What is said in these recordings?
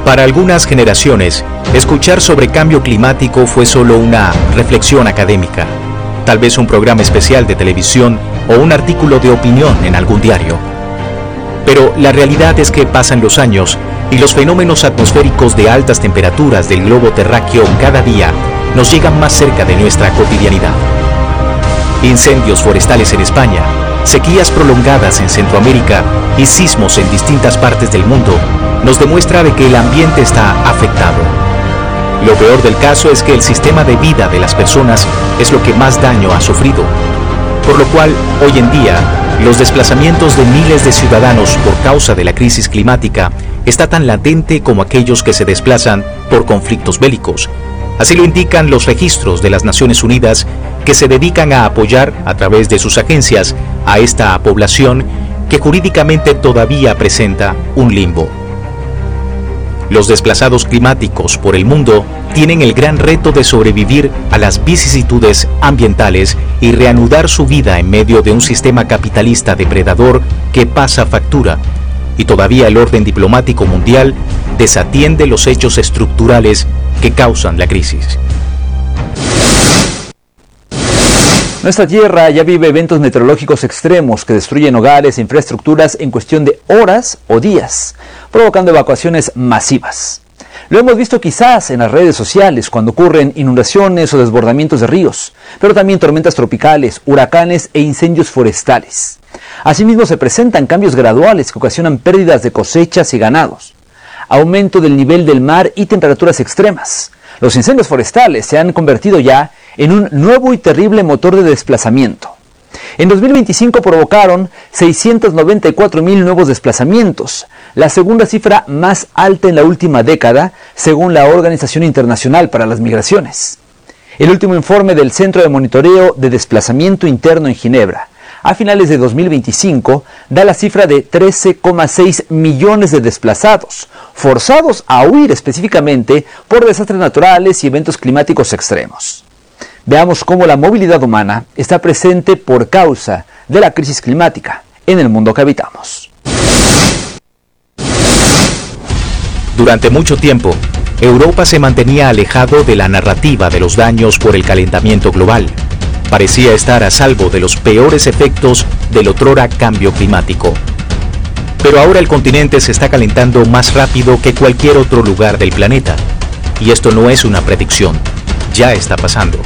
Para algunas generaciones, escuchar sobre cambio climático fue solo una reflexión académica, tal vez un programa especial de televisión o un artículo de opinión en algún diario. Pero la realidad es que pasan los años y los fenómenos atmosféricos de altas temperaturas del globo terráqueo cada día nos llegan más cerca de nuestra cotidianidad. Incendios forestales en España, sequías prolongadas en Centroamérica y sismos en distintas partes del mundo nos demuestra de que el ambiente está afectado. Lo peor del caso es que el sistema de vida de las personas es lo que más daño ha sufrido, por lo cual hoy en día los desplazamientos de miles de ciudadanos por causa de la crisis climática está tan latente como aquellos que se desplazan por conflictos bélicos. Así lo indican los registros de las Naciones Unidas, que se dedican a apoyar a través de sus agencias a esta población que jurídicamente todavía presenta un limbo. Los desplazados climáticos por el mundo tienen el gran reto de sobrevivir a las vicisitudes ambientales y reanudar su vida en medio de un sistema capitalista depredador que pasa factura, y todavía el orden diplomático mundial desatiende los hechos estructurales que causan la crisis. Nuestra Tierra ya vive eventos meteorológicos extremos que destruyen hogares e infraestructuras en cuestión de horas o días, provocando evacuaciones masivas. Lo hemos visto quizás en las redes sociales cuando ocurren inundaciones o desbordamientos de ríos, pero también tormentas tropicales, huracanes e incendios forestales. Asimismo se presentan cambios graduales que ocasionan pérdidas de cosechas y ganados, aumento del nivel del mar y temperaturas extremas. Los incendios forestales se han convertido ya en un nuevo y terrible motor de desplazamiento. En 2025 provocaron 694,000 nuevos desplazamientos, la segunda cifra más alta en la última década, según la Organización Internacional para las Migraciones. El último informe del Centro de Monitoreo de Desplazamiento Interno en Ginebra, a finales de 2025, da la cifra de 13,6 millones de desplazados, forzados a huir específicamente por desastres naturales y eventos climáticos extremos. Veamos cómo la movilidad humana está presente por causa de la crisis climática en el mundo que habitamos. Durante mucho tiempo, Europa se mantenía alejado de la narrativa de los daños por el calentamiento global. Parecía estar a salvo de los peores efectos del otrora cambio climático. Pero ahora el continente se está calentando más rápido que cualquier otro lugar del planeta. Y esto no es una predicción, ya está pasando.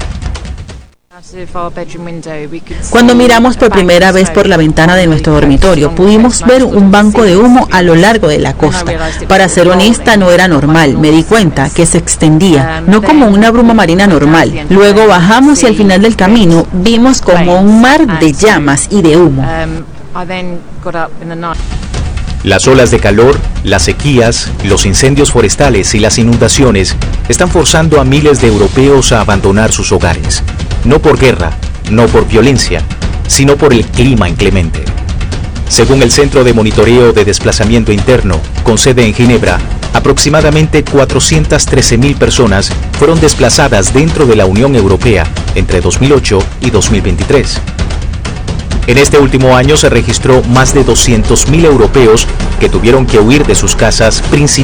Cuando miramos por primera vez por la ventana de nuestro dormitorio, pudimos ver un banco de humo a lo largo de la costa. Para ser honesta, no era normal. Me di cuenta que se extendía, no como una bruma marina normal. Luego bajamos y al final del camino vimos como un mar de llamas y de humo. Las olas de calor, las sequías, los incendios forestales y las inundaciones están forzando a miles de europeos a abandonar sus hogares. No por guerra, no por violencia, sino por el clima inclemente. Según el Centro de Monitoreo de Desplazamiento Interno, con sede en Ginebra, aproximadamente 413,000 personas fueron desplazadas dentro de la Unión Europea entre 2008 y 2023. En este último año se registró más de 200,000 europeos que tuvieron que huir de sus casas, principalmente